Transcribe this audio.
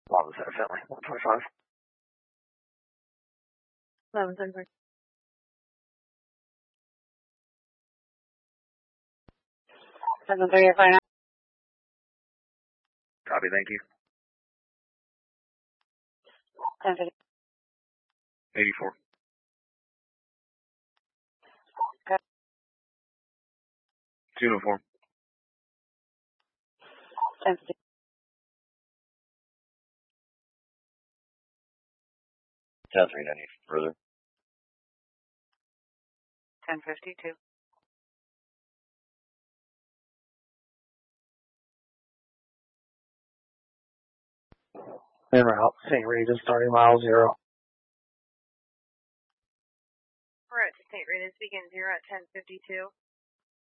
What was that, Finley? 125. 11:10. 7:30. Copy, thank you. 10:50. 84. Okay. Uniform. 10:50. Catherine, any further? 10:52. En route, St. Regis, starting mile 0. We're at St. Regis, begin 0 at 10:52.